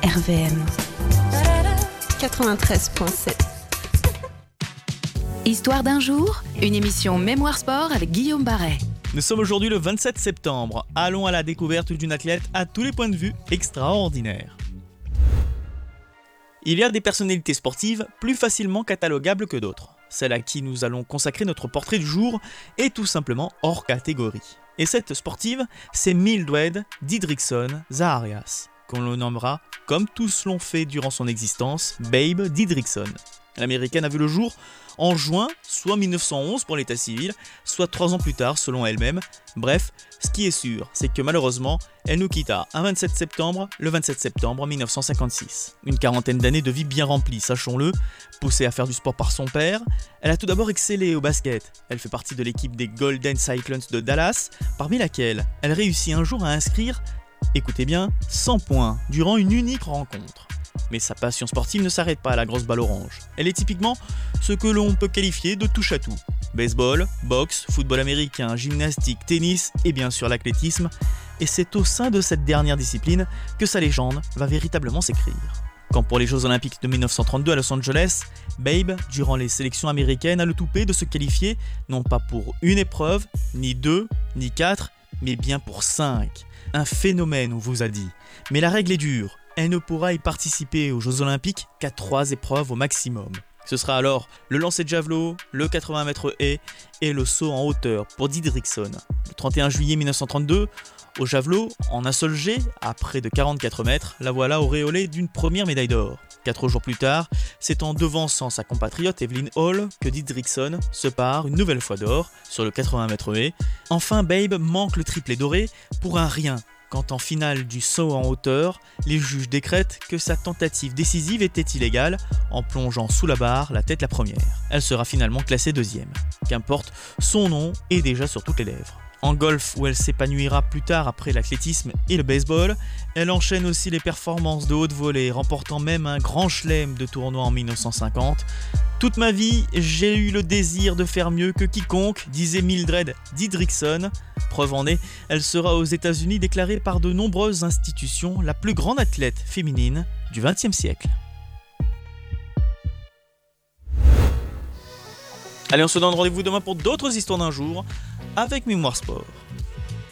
RVM 93.7. Histoire d'un jour, une émission Mémoire Sport avec Guillaume Barret. Nous sommes aujourd'hui le 27 septembre. Allons à la découverte d'une athlète à tous les points de vue extraordinaire. Il y a des personnalités sportives plus facilement catalogables que d'autres. Celle à qui nous allons consacrer notre portrait du jour est tout simplement hors catégorie. Et cette sportive, c'est Mildred Didrikson Zaharias, qu'on le nommera, comme tous l'ont fait durant son existence, Babe Didrikson. L'américaine a vu le jour en juin, soit 1911 pour l'état civil, soit 3 ans plus tard selon elle-même. Bref, ce qui est sûr, c'est que malheureusement, elle nous quitta le 27 septembre 1956. Une quarantaine d'années de vie bien remplie, sachons-le. Poussée à faire du sport par son père, elle a tout d'abord excellé au basket. Elle fait partie de l'équipe des Golden Cyclones de Dallas, parmi laquelle elle réussit un jour à inscrire, écoutez bien, 100 points durant une unique rencontre. Mais sa passion sportive ne s'arrête pas à la grosse balle orange. Elle est typiquement ce que l'on peut qualifier de touche-à-tout. Baseball, boxe, football américain, gymnastique, tennis et bien sûr l'athlétisme. Et c'est au sein de cette dernière discipline que sa légende va véritablement s'écrire. Quand pour les Jeux Olympiques de 1932 à Los Angeles, Babe, durant les sélections américaines, a le toupet de se qualifier non pas pour une épreuve, ni 2, ni 4, mais bien pour 5. Un phénomène, on vous a dit. Mais la règle est dure. Elle ne pourra y participer aux Jeux Olympiques qu'à 3 épreuves au maximum. Ce sera alors le lancer de javelot, le 80 mètres haies et le saut en hauteur pour Didrikson. Le 31 juillet 1932, au javelot, en un seul jet, à près de 44 mètres, la voilà auréolée d'une première médaille d'or. 4 jours plus tard, c'est en devançant sa compatriote Evelyn Hall que Didrikson se pare une nouvelle fois d'or sur le 80 mètres haies. Enfin, Babe manque le triplé doré pour un rien. Quand en finale du saut en hauteur, les juges décrètent que sa tentative décisive était illégale en plongeant sous la barre la tête la première. Elle sera finalement classée deuxième. Qu'importe, son nom est déjà sur toutes les lèvres. En golf, où elle s'épanouira plus tard après l'athlétisme et le baseball, elle enchaîne aussi les performances de haute volée, remportant même un grand chelem de tournoi en 1950. Toute ma vie, j'ai eu le désir de faire mieux que quiconque, disait Mildred Didrikson. Preuve en est, elle sera aux États-Unis déclarée par de nombreuses institutions la plus grande athlète féminine du XXe siècle. Allez, on se donne rendez-vous demain pour d'autres histoires d'un jour avec Mémoire Sport.